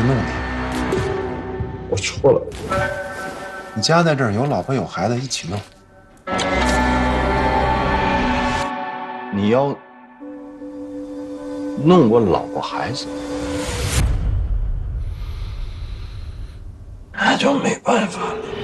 弄你。 我错了。 你家在这儿，有老婆有孩子，一起弄。 你要弄我老婆孩子，那就没办法了。